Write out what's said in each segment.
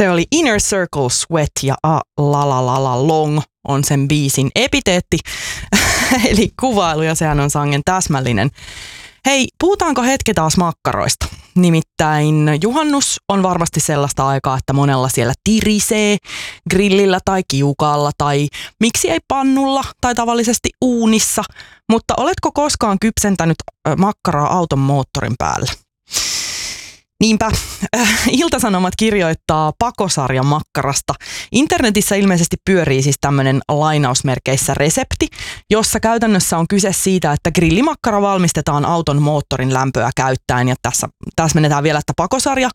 Se oli Inner Circle Sweat ja A La La La La Long on sen biisin epiteetti, eli kuvailu, ja sehän on sangen täsmällinen. Hei, puhutaanko hetki taas makkaroista? Nimittäin juhannus on varmasti sellaista aikaa, että monella siellä tirisee grillillä tai kiukalla tai miksi ei pannulla tai tavallisesti uunissa. Mutta oletko koskaan kypsentänyt makkaraa auton moottorin päällä? Niinpä, Ilta-Sanomat kirjoittaa pakosarjan makkarasta. Internetissä ilmeisesti pyörii siis tämmöinen lainausmerkeissä resepti, jossa käytännössä on kyse siitä, että grillimakkara valmistetaan auton moottorin lämpöä käyttäen. Ja tässä menetään vielä, että pakosarja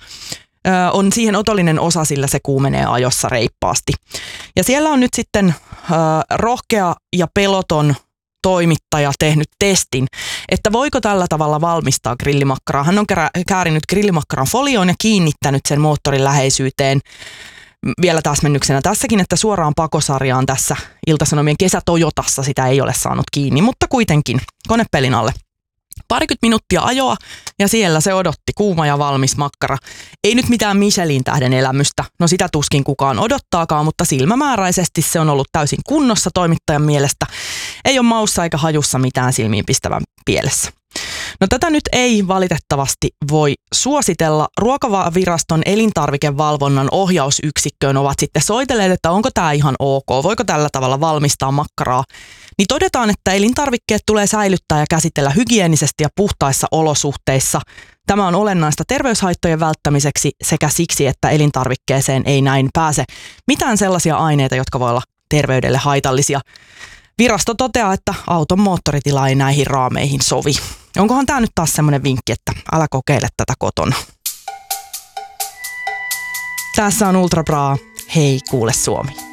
on siihen otollinen osa, sillä se kuumenee ajossa reippaasti. Ja siellä on nyt sitten rohkea ja peloton toimittaja tehnyt testin, että voiko tällä tavalla valmistaa grillimakkaraa. Hän on käärinyt grillimakkaran folioon ja kiinnittänyt sen moottorin läheisyyteen. Vielä täsmennyksenä tässäkin, että suoraan pakosarjaan tässä Ilta-Sanomien kesätojotassa sitä ei ole saanut kiinni, mutta kuitenkin konepelin alle. 20 minuuttia ajoa ja siellä se odotti, kuuma ja valmis makkara. Ei nyt mitään Michelin tähden elämystä, no sitä tuskin kukaan odottaakaan, mutta silmämääräisesti se on ollut täysin kunnossa toimittajan mielestä. Ei ole maussa eikä hajussa mitään silmiinpistävän pielessä. No tätä nyt ei valitettavasti voi suositella. Ruokaviraston elintarvikevalvonnan ohjausyksikköön ovat sitten soitelleet, että onko tämä ihan ok, voiko tällä tavalla valmistaa makkaraa. Niin todetaan, että elintarvikkeet tulee säilyttää ja käsitellä hygienisesti ja puhtaissa olosuhteissa. Tämä on olennaista terveyshaittojen välttämiseksi sekä siksi, että elintarvikkeeseen ei näin pääse mitään sellaisia aineita, jotka voi olla terveydelle haitallisia. Virasto toteaa, että auton moottoritila ei näihin raameihin sovi. Onkohan tämä nyt taas semmoinen vinkki, että älä kokeile tätä kotona. Tässä on Ultra Bra. Hei, kuule Suomi.